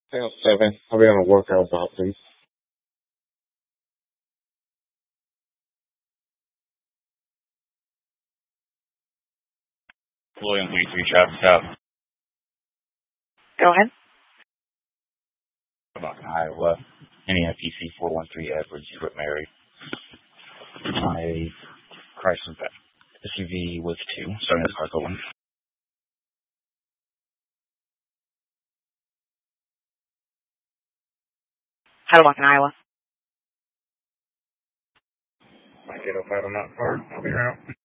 Sales 7. I'll be on a workout about, please. William 33 Travis Top. Go ahead. About Iowa. NEFPC 413 Edwards, Fort Mary. My Chrysler SUV with 2, starting at Cargo 1. How to walk in Iowa. Might get up out on that part. I'll be around.